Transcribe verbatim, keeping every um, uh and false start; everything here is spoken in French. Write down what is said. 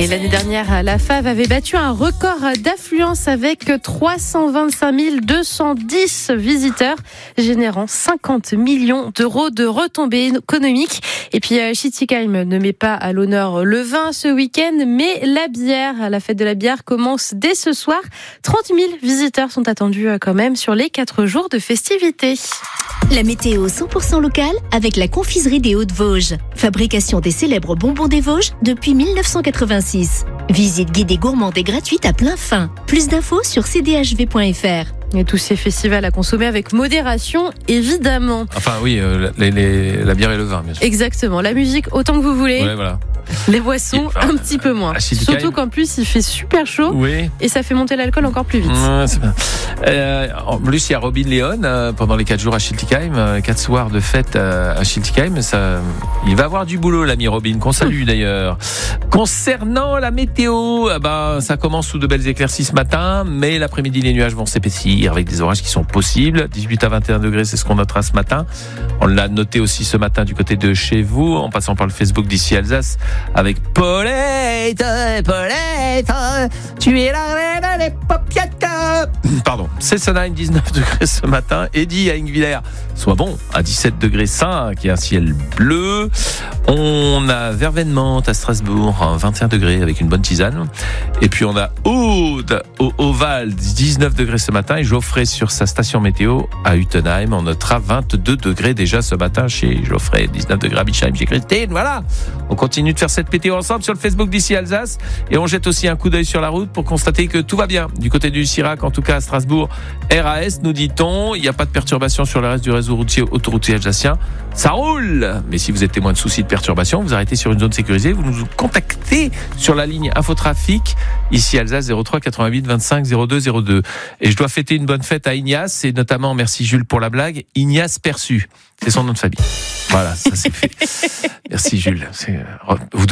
Et l'année dernière, la Fave avait battu un record d'affluence avec trois cent vingt-cinq mille deux cent dix visiteurs, générant cinquante millions d'euros de retombées économiques. Et puis, Schiltigheim ne met pas à l'honneur le vin ce week-end, mais la bière. La fête de la bière commence dès ce soir. trente mille visiteurs sont attendus quand même sur les quatre jours de festivités. La météo cent pour cent locale avec la confiserie des Hauts-de-Vosges. Fabrication des célèbres bonbons des Vosges depuis dix-neuf cent quatre-vingt-six. Visite guidée gourmande et gratuite à plein fin. Plus d'infos sur c d h v point f r. Et tous ces festivals à consommer avec modération, évidemment. Enfin oui, euh, les, les, la bière et le vin, bien sûr. Exactement, la musique autant que vous voulez. Ouais, voilà. Les boissons, enfin, un petit peu moins. Surtout qu'en plus, il fait super chaud. Oui. Et ça fait monter l'alcool encore plus vite. Ouais, c'est bien. Euh, en plus, il y a Robin Leon euh, pendant les quatre jours à Schiltigheim, euh, quatre soirs de fête euh, à Schiltigheim. Ça, il va avoir du boulot, l'ami Robin, qu'on salue d'ailleurs. Concernant la météo, eh ben, ça commence sous de belles éclaircies ce matin, mais l'après-midi, les nuages vont s'épaissir avec des orages qui sont possibles. dix-huit à vingt et un degrés, c'est ce qu'on notera ce matin. On l'a noté aussi ce matin du côté de chez vous, en passant par le Facebook d'ici Alsace, avec Paulette, Paulette, tu es la reine des papiettes. Pardon, Cessenheim, dix-neuf degrés ce matin. Eddy à Ingviller, soit bon, à dix-sept degrés cinq, il y a un ciel bleu. On a Vervenmont à Strasbourg, vingt et un degrés avec une bonne tisane. Et puis on a Aude au Oval, dix-neuf degrés ce matin. Et Geoffrey sur sa station météo à Utenheim, on notera vingt-deux degrés déjà ce matin chez Geoffrey, dix-neuf degrés à Bischheim chez Christine. Voilà, on continue de faire cette météo ensemble sur le Facebook d'ici Alsace. Et on jette aussi un coup d'œil sur la route pour constater que tout va bien. Du côté du Sirac, en tout cas à Strasbourg, R A S, nous dit-on. Il n'y a pas de perturbation sur le reste du réseau routier autoroutier alsacien. Ça roule. Mais si vous êtes témoin de soucis de perturbation, vous arrêtez sur une zone sécurisée, vous nous contactez sur la ligne Infotrafic, ici Alsace zéro trois quatre-vingt-huit vingt-cinq zéro deux zéro deux. Et je dois fêter une bonne fête à Ignace, et notamment, merci Jules pour la blague, Ignace Perçu. C'est son nom de famille. Voilà, ça c'est fait. Merci Jules. C'est, vous